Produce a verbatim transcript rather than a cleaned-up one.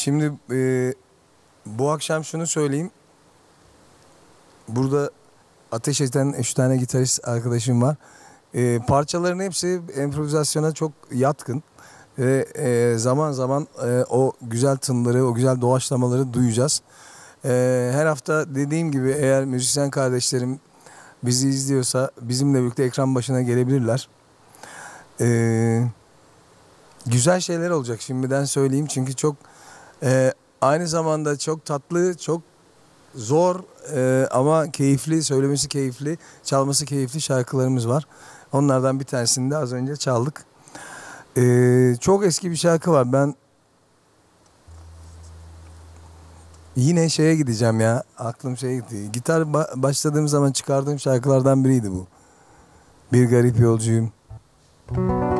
Şimdi e, bu akşam şunu söyleyeyim. Burada ateş eden üç tane gitarist arkadaşım var. E, parçaların hepsi improvizasyona çok yatkın. Ve e, zaman zaman e, o güzel tınları, o güzel doğaçlamaları duyacağız. E, her hafta dediğim gibi eğer müzisyen kardeşlerim bizi izliyorsa bizimle birlikte ekran başına gelebilirler. E, güzel şeyler olacak şimdiden söyleyeyim çünkü çok e, aynı zamanda çok tatlı, çok zor e, ama keyifli, söylemesi keyifli, çalması keyifli şarkılarımız var. Onlardan bir tanesini de az önce çaldık. E, çok eski bir şarkı var. Ben yine şeye gideceğim ya. Aklım şeye gitti. Gitar ba- başladığım zaman çıkardığım şarkılardan biriydi bu. Bir garip yolcuyum.